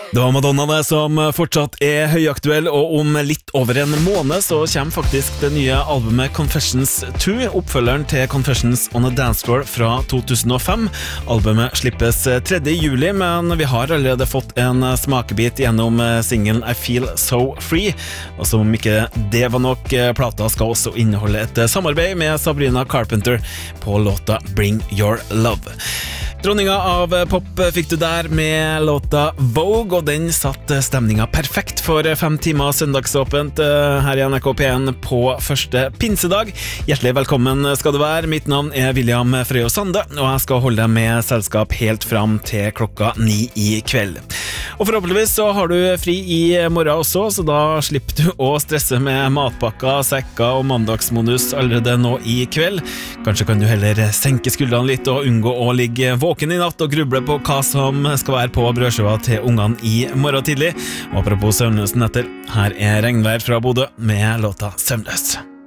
Det var Madonna det som fortsatt høyaktuell, og om litt over en måned så kommer faktisk det nye albumet Confessions 2, oppfølgeren til Confessions on a Dance Floor fra 2005. Albumet slippes 3. juli, men vi har allerede fått en smakebit gjennom singlen I Feel So Free. Og som om ikke det var nok, plata skal også inneholde et samarbeid med Sabrina Carpenter på låta Bring Your Love. Dronninga av pop fikk du der med låta Vogue, og den satt stemninga perfekt for 5 timer søndagsåpent her i NRK P1 på første pinsedag. Hjertelig velkommen skal du være. Mitt navn er William Frøyo Sande, og jeg skal holde deg med selskap helt fram til klokka 9 i kveld. Og forhåpentligvis så har du fri i morgen også, så da slipper du å stresse med matpakker, sekker og mandagsmodus allerede nå i kveld. Kanskje kan du heller senke skuldrene litt og unngå å ligge våken i natt og gruble på hva som skal være på brødskiva til ungene i morgen tidlig. Og apropos søvnløse netter, her er Regnvær fra Bodø med låta Søvnløs.